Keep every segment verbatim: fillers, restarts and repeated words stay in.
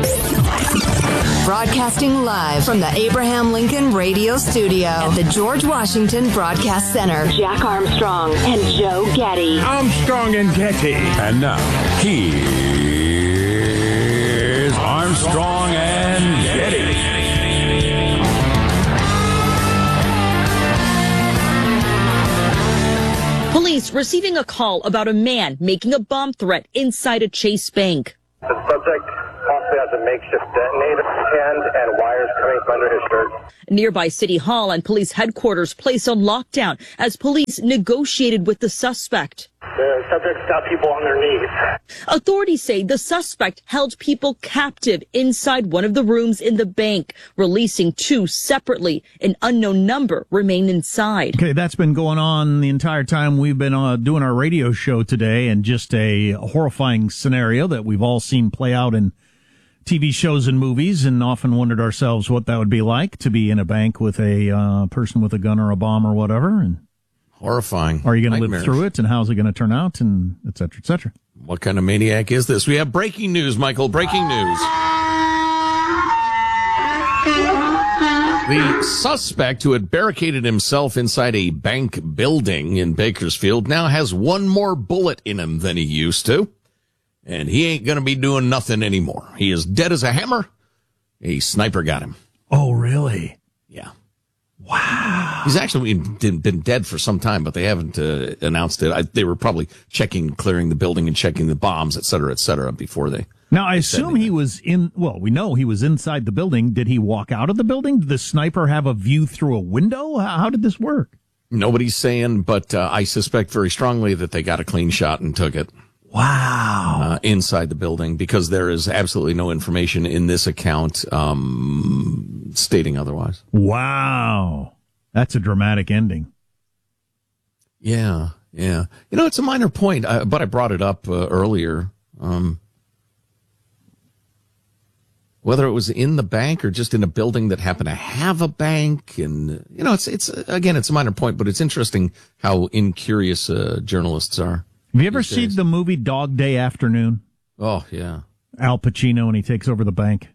Broadcasting live from the Abraham Lincoln Radio Studio at the George Washington Broadcast Center. Jack Armstrong and Joe Getty. Armstrong and Getty. And now, here's Armstrong and Getty. Police receiving a call about a man making a bomb threat inside a Chase bank. The subject possibly has a makeshift detonator hand and wires coming from under his shirt. Nearby City Hall and police headquarters placed on lockdown as police negotiated with the suspect. The subject's got people on their knees. Authorities say the suspect held people captive inside one of the rooms in the bank, releasing two separately. An unknown number remain inside. Okay, that's been going on the entire time we've been uh, doing our radio show today, and just a horrifying scenario that we've all seen play out in T V shows and movies, and often wondered ourselves what that would be like to be in a bank with a uh, person with a gun or a bomb or whatever. And horrifying. Are you going to live through it, and how's it going to turn out, and et cetera, et cetera? What kind of maniac is this? We have breaking news, Michael. Breaking news. The suspect who had barricaded himself inside a bank building in Bakersfield now has one more bullet in him than he used to. And he ain't going to be doing nothing anymore. He is dead as a hammer. A sniper got him. Oh, really? Yeah. Wow. He's actually been, been dead for some time, but they haven't uh, announced it. I, they were probably checking, clearing the building and checking the bombs, et cetera, et cetera, before they... Now, I assume he was in, well, we know he was inside the building. Did he walk out of the building? Did the sniper have a view through a window? How, how did this work? Nobody's saying, but uh, I suspect very strongly that they got a clean shot and took it. Wow. Uh, inside the building, because there is absolutely no information in this account um, stating otherwise. Wow. That's a dramatic ending. Yeah, yeah. You know, it's a minor point, uh, but I brought it up uh, earlier. Um, whether it was in the bank or just in a building that happened to have a bank. And, you know, it's, it's again, it's a minor point, but it's interesting how incurious uh, journalists are. Have you ever seen the movie Dog Day Afternoon? Oh, yeah. Al Pacino when he takes over the bank.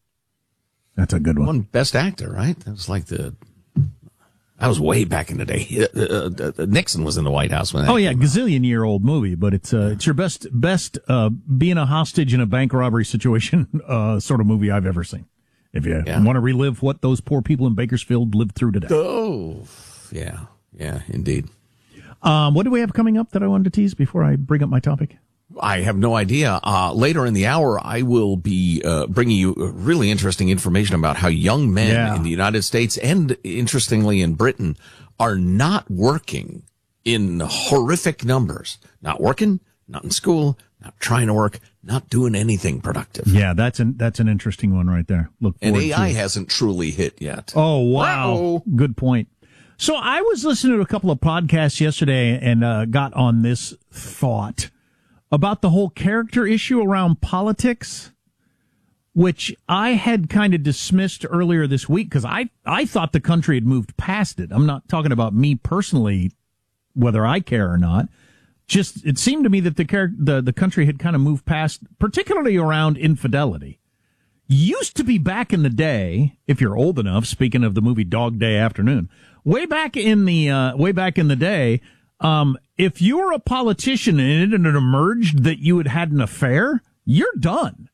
That's a good one. One Best Actor, right? That was like the... That was way back in the day. Uh, uh, uh, Nixon was in the White House when that Oh, yeah, came gazillion-year-old movie, but it's uh, it's your best, best uh, being a hostage in a bank robbery situation uh, sort of movie I've ever seen. If you Yeah. want to relive what those poor people in Bakersfield lived through today. Oh, yeah, yeah, indeed. Um, what do we have coming up that I wanted to tease before I bring up my topic? I have no idea. Uh, later in the hour, I will be uh, bringing you really interesting information about how young men Yeah. in the United States and, interestingly, in Britain are not working in horrific numbers. Not working, not in school, not trying to work, not doing anything productive. Yeah, that's an that's an interesting one right there. Look And forward A I to it. hasn't truly hit yet. Oh, wow. Wow. Good point. So I was listening to a couple of podcasts yesterday and uh, got on this thought about the whole character issue around politics, which I had kind of dismissed earlier this week because I, I thought the country had moved past it. I'm not talking about me personally, whether I care or not. Just it seemed to me that the char- the, the country had kind of moved past, particularly around infidelity. Used to be back in the day, if you're old enough, speaking of the movie Dog Day Afternoon, way back in the, uh, way back in the day, um, if you were a politician and it had emerged that you had had an affair, you're done.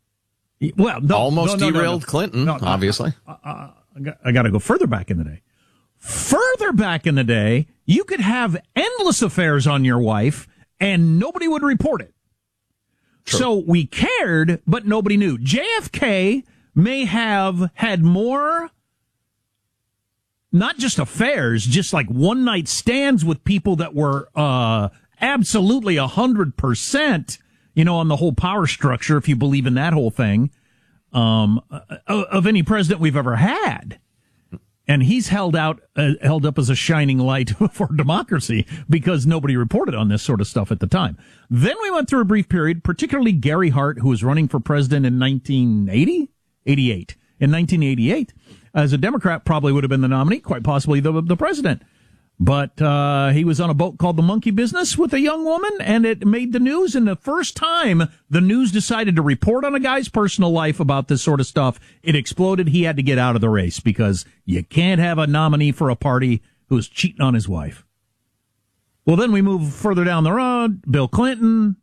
Well, no, Almost no, no, derailed no, no. Clinton, No, no, obviously. Uh, uh, I got, I got to go further back in the day. Further back in the day, you could have endless affairs on your wife and nobody would report it. True. So we cared, but nobody knew. J F K may have had more, not just affairs, just like one night stands with people that were uh absolutely a hundred percent, you know, on the whole power structure, if you believe in that whole thing, um, of any president we've ever had. And he's held out, uh, held up as a shining light for democracy because nobody reported on this sort of stuff at the time. Then we went through a brief period, particularly Gary Hart, who was running for president in nineteen eighty, eighty-eight. In nineteen eighty-eight, as a Democrat, probably would have been the nominee, quite possibly the, the president. But uh, he was on a boat called the Monkey Business with a young woman, and it made the news. And the first time the news decided to report on a guy's personal life about this sort of stuff, it exploded. He had to get out of the race because you can't have a nominee for a party who's cheating on his wife. Well, then we move further down the road. Bill Clinton,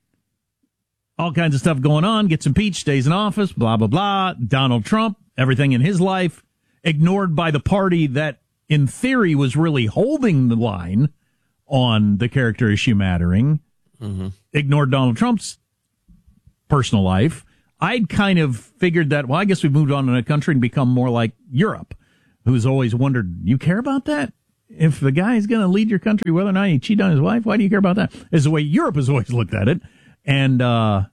all kinds of stuff going on, gets impeached, stays in office, blah, blah, blah. Donald Trump, everything in his life, ignored by the party that in theory was really holding the line on the character issue mattering, mm-hmm. ignored Donald Trump's personal life. I'd kind of figured that, well, I guess we've moved on in a country and become more like Europe, who's always wondered, you care about that? If the guy is going to lead your country, whether or not he cheat on his wife, why do you care about that? Is the way Europe has always looked at it. And, uh,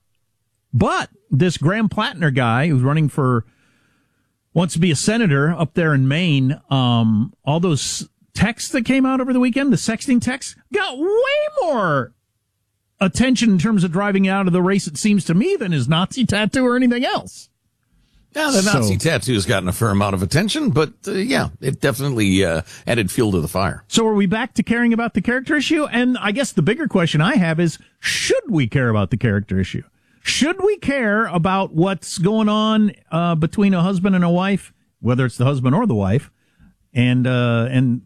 but this Graham Plattner guy who's running for, wants to be a senator up there in Maine, um, all those texts that came out over the weekend, the sexting texts, got way more attention in terms of driving out of the race, it seems to me, than his Nazi tattoo or anything else. Yeah, the Nazi So- tattoo has gotten a fair amount of attention, but uh, yeah, it definitely uh, added fuel to the fire. So are we back to caring about the character issue? And I guess the bigger question I have is, should we care about the character issue? Should we care about what's going on uh, between a husband and a wife, whether it's the husband or the wife? And uh,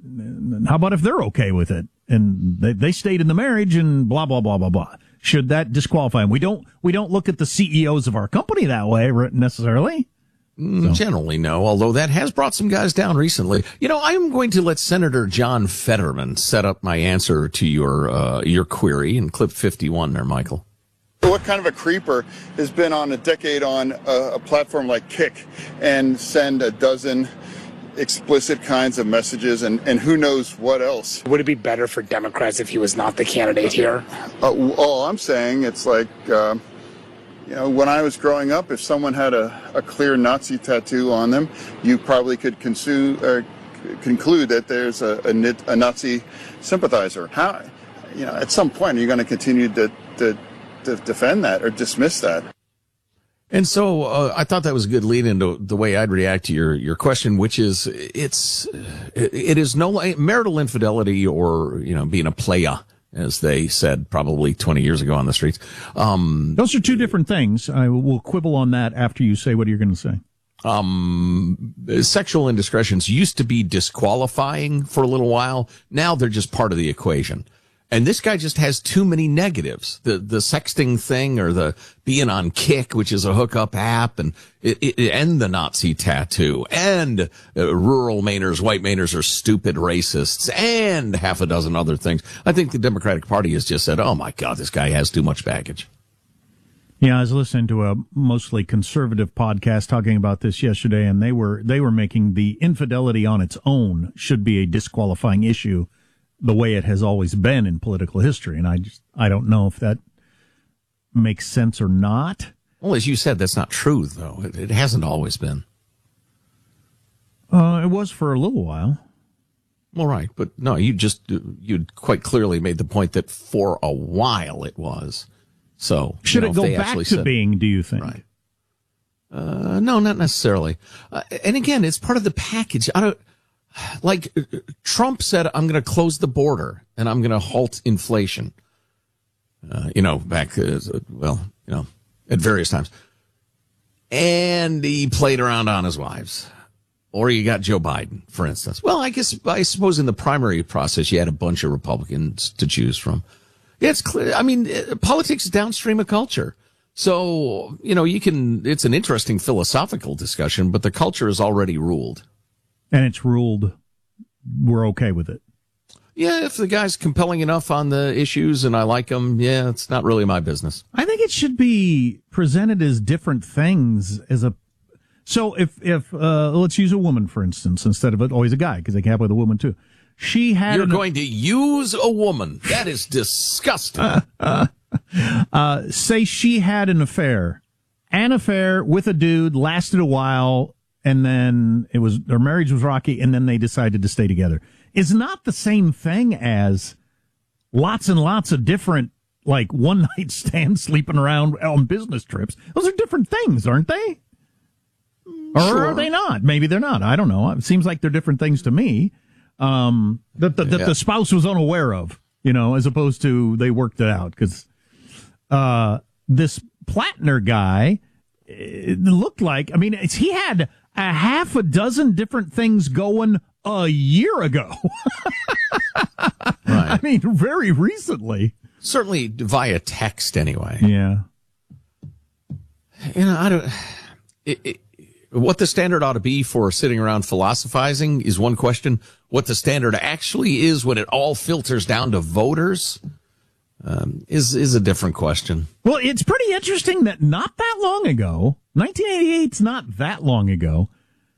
and how about if they're okay with it and they, they stayed in the marriage and blah blah blah blah blah? Should that disqualify them? We don't we don't look at the C E Os of our company that way necessarily. So. Generally, no, although that has brought some guys down recently. You know, I'm going to let Senator John Fetterman set up my answer to your uh, your query in clip fifty-one there, Michael. What kind of a creeper has been on a decade on a, a platform like Kick and send a dozen explicit kinds of messages and, and who knows what else? Would it be better for Democrats if he was not the candidate here? Uh, all I'm saying, it's like, uh, you know, when I was growing up, if someone had a, a clear Nazi tattoo on them, you probably could consume, uh, conclude that there's a, a, a Nazi sympathizer. How, you know, at some point, are you going to continue to, to to defend that or dismiss that? And so uh, I thought that was a good lead into the way I'd react to your, your question, which is it's it, it is no marital infidelity or, you know, being a playa, as they said probably twenty years ago on the streets. Um, Those are two different things. I will quibble on that after you say what you're going to say. Um, sexual indiscretions used to be disqualifying for a little while. Now they're just part of the equation. And this guy just has too many negatives. The the sexting thing, or the being on Kick, which is a hookup app, and it, it, and the Nazi tattoo, and uh, rural Mainers, white Mainers are stupid racists, and half a dozen other things. I think the Democratic Party has just said, "Oh my God, this guy has too much baggage." Yeah, I was listening to a mostly conservative podcast talking about this yesterday, and they were they were making the infidelity on its own should be a disqualifying issue, the way it has always been in political history. And I just, I don't know if that makes sense or not. Well, as you said, that's not true, though. It, it hasn't always been. Uh, it was for a little while. Well, right. But no, you just, you quite clearly made the point that for a while it was. So should you know, it go back to said, being, do you think? Right. Uh, no, not necessarily. Uh, and again, it's part of the package. I don't, Like Trump said, I'm going to close the border and I'm going to halt inflation. Uh, you know, back, uh, well, you know, at various times. And he played around on his wives. Or you got Joe Biden, for instance. Well, I guess, I suppose in the primary process, you had a bunch of Republicans to choose from. Yeah, it's clear. I mean, politics is downstream of culture. So, you know, you can, it's an interesting philosophical discussion, but the culture is already ruled. And it's ruled we're okay with it. Yeah, if the guy's compelling enough on the issues and I like him, yeah, it's not really my business. I think it should be presented as different things. As a so if if uh, let's use a woman for instance instead of always a guy, because they can have with a woman too. She had You're an, going to use a woman. That is disgusting. uh, uh, uh, say she had an affair, an affair with a dude, lasted a while. And then it was, their marriage was rocky, and then they decided to stay together. It's not the same thing as lots and lots of different, like, one-night stands sleeping around on business trips. Those are different things, aren't they? Or Sure. are they not? Maybe they're not. I don't know. It seems like they're different things to me. um, that, the, that Yeah. the spouse was unaware of, you know, as opposed to they worked it out. Because uh, this Plattner guy, it looked like, I mean, it's, he had a half a dozen different things going a year ago. Right. I mean, very recently. Certainly via text anyway. Yeah. You know, I don't. It, it, what the standard ought to be for sitting around philosophizing is one question. What the standard actually is when it all filters down to voters um, is is a different question. Well, it's pretty interesting that not that long ago, nineteen eighty-eight's not that long ago,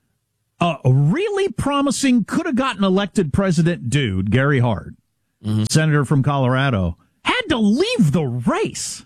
uh, a really promising, could have gotten elected president dude, Gary Hart, mm-hmm. senator from Colorado, had to leave the race.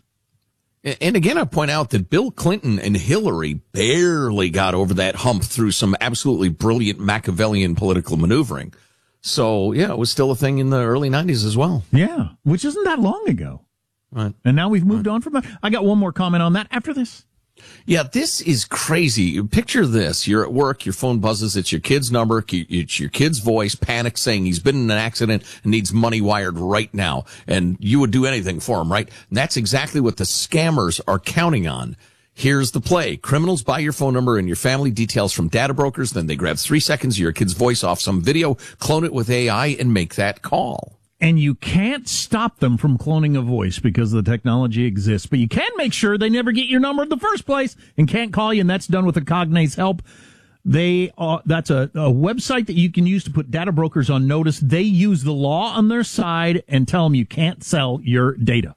And again, I point out that Bill Clinton and Hillary barely got over that hump through some absolutely brilliant Machiavellian political maneuvering. So, yeah, it was still a thing in the early nineties as well. Yeah, which isn't that long ago. Right. And now we've moved right. on from that. I got one more comment on that after this. Yeah, this is crazy. Picture this. You're at work, your phone buzzes, it's your kid's number, it's your kid's voice, panic saying he's been in an accident and needs money wired right now. And you would do anything for him, right? And that's exactly what the scammers are counting on. Here's the play. Criminals buy your phone number and your family details from data brokers. Then they grab three seconds of your kid's voice off some video, clone it with A I, and make that call. And you can't stop them from cloning a voice because the technology exists. But you can make sure they never get your number in the first place and can't call you, and that's done with a Cognate's help. They are, that's a, a website that you can use to put data brokers on notice. They use the law on their side and tell them you can't sell your data.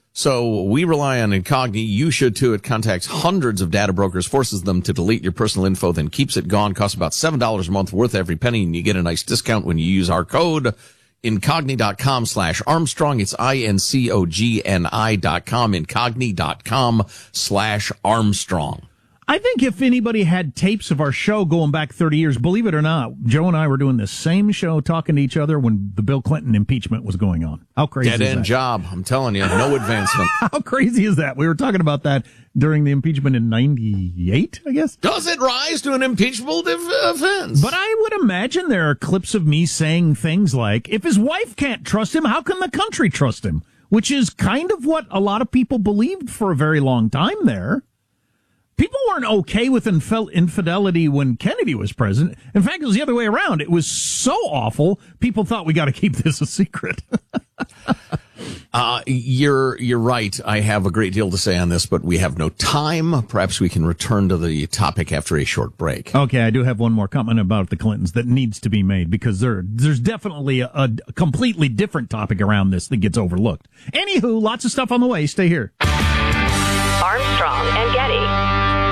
So we rely on Incogni. You should too. It contacts hundreds of data brokers, forces them to delete your personal info, then keeps it gone. Costs about seven dollars a month, worth every penny, and you get a nice discount when you use our code. Incogni.com slash Armstrong. It's I N C O G N I dot com. Incogni.com slash Armstrong. I think if anybody had tapes of our show going back thirty years, believe it or not, Joe and I were doing the same show talking to each other when the Bill Clinton impeachment was going on. How crazy is that? Dead end job. I'm telling you, no advancement. How crazy is that? We were talking about that during the impeachment in ninety-eight, I guess. Does it rise to an impeachable def- offense? But I would imagine there are clips of me saying things like, if his wife can't trust him, how can the country trust him? Which is kind of what a lot of people believed for a very long time there. People weren't okay with infel- infidelity when Kennedy was president. In fact, it was the other way around. It was so awful, people thought we got to keep this a secret. uh, you're you're right. I have a great deal to say on this, but we have no time. Perhaps we can return to the topic after a short break. Okay, I do have one more comment about the Clintons that needs to be made because there there's definitely a, a completely different topic around this that gets overlooked. Anywho, lots of stuff on the way. Stay here. Armstrong and Getty.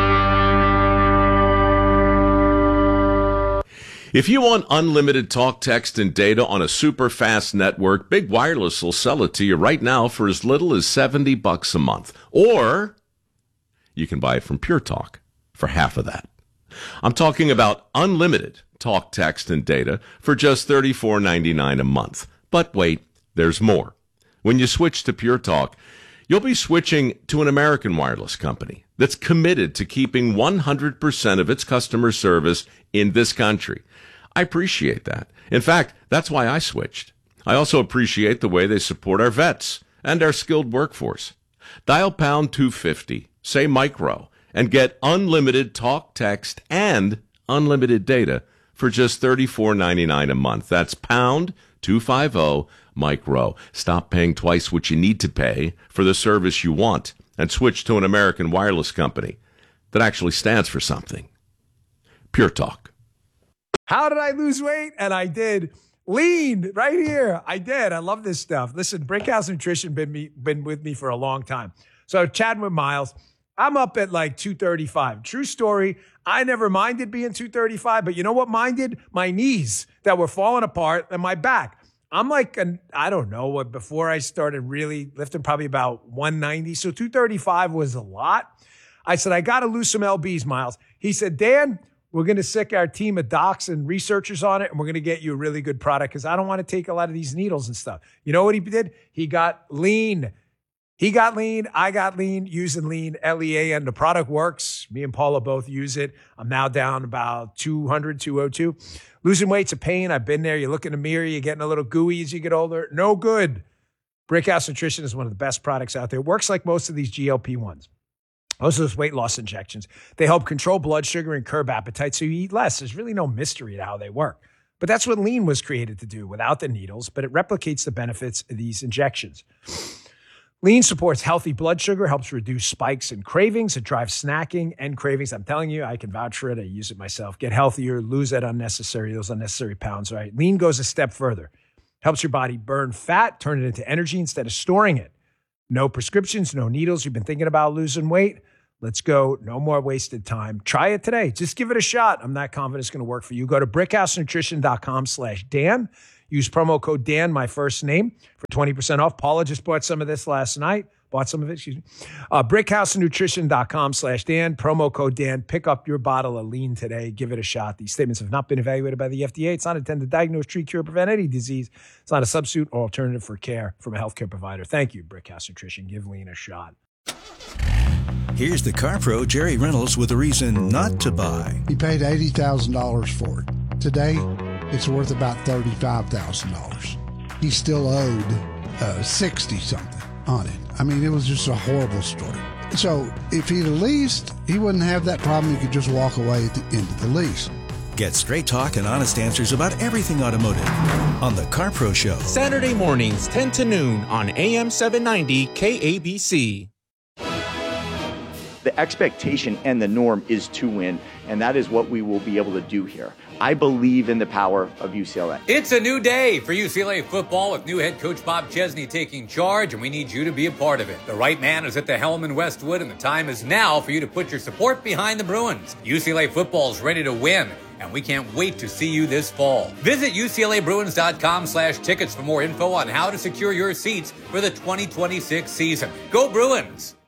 If you want unlimited talk, text, and data on a super fast network, Big Wireless will sell it to you right now for as little as seventy bucks a month. Or you can buy it from Pure Talk for half of that. I'm talking about unlimited talk, text, and data for just thirty-four ninety-nine a month. But wait, there's more. When you switch to Pure Talk, you'll be switching to an American wireless company that's committed to keeping one hundred percent of its customer service in this country. I appreciate that. In fact, that's why I switched. I also appreciate the way they support our vets and our skilled workforce. Dial pound two fifty, say micro, and get unlimited talk, text, and unlimited data for just thirty-four ninety-nine a month. That's pound two fifty micro. Stop paying twice what you need to pay for the service you want and switch to an American wireless company that actually stands for something. Pure Talk. How did I lose weight? And I did. Lean right here. I did. I love this stuff. Listen, Brickhouse Nutrition been me been with me for a long time. So chatting with Miles, I'm up at like two thirty-five. True story. I never minded being two thirty-five, but you know what minded? My knees that were falling apart and my back. I'm like, an, I don't know, what before I started really lifting, probably about one ninety. So two thirty-five was a lot. I said, I got to lose some L Bs, Miles. He said, Dan, we're going to sick our team of docs and researchers on it, and we're going to get you a really good product because I don't want to take a lot of these needles and stuff. You know what he did? He got lean. He got lean. I got lean using lean, L E A N. The product works. Me and Paula both use it. I'm now down about two hundred, two oh two. Losing weight's a pain. I've been there. You look in the mirror, you're getting a little gooey as you get older. No good. Brickhouse Nutrition is one of the best products out there. It works like most of these G L P ones. Most of those weight loss injections. They help control blood sugar and curb appetite so you eat less. There's really no mystery to how they work. But that's what lean was created to do without the needles, but it replicates the benefits of these injections. Lean supports healthy blood sugar, helps reduce spikes and cravings. It drives snacking and cravings. I'm telling you, I can vouch for it. I use it myself. Get healthier, lose that unnecessary, those unnecessary pounds, right? Lean goes a step further. Helps your body burn fat, turn it into energy instead of storing it. No prescriptions, no needles. You've been thinking about losing weight? Let's go. No more wasted time. Try it today. Just give it a shot. I'm not confident it's going to work for you. Go to brickhousenutrition.com slash Dan. Use promo code Dan, my first name, for twenty percent off. Paula just bought some of this last night. Bought some of it, excuse me. Uh, brickhousenutrition.com slash Dan. Promo code Dan. Pick up your bottle of lean today. Give it a shot. These statements have not been evaluated by the F D A. It's not intended to diagnose, treat, cure, prevent any disease. It's not a substitute or alternative for care from a healthcare provider. Thank you, Brickhouse Nutrition. Give lean a shot. Here's the car pro, Jerry Reynolds, with a reason not to buy. He paid eighty thousand dollars for it. Today, it's worth about thirty-five thousand dollars. He still owed uh, sixty something on it. I mean, it was just a horrible story. So if he'd leased, he wouldn't have that problem. He could just walk away at the end of the lease. Get straight talk and honest answers about everything automotive on the Car Pro Show. Saturday mornings, ten to noon on A M seven ninety K A B C. The expectation and the norm is to win, and that is what we will be able to do here. I believe in the power of U C L A. It's a new day for U C L A football with new head coach Bob Chesney taking charge, and we need you to be a part of it. The right man is at the helm in Westwood, and the time is now for you to put your support behind the Bruins. U C L A football is ready to win, and we can't wait to see you this fall. Visit uclabruins.com slash tickets for more info on how to secure your seats for the twenty twenty-six season. Go Bruins!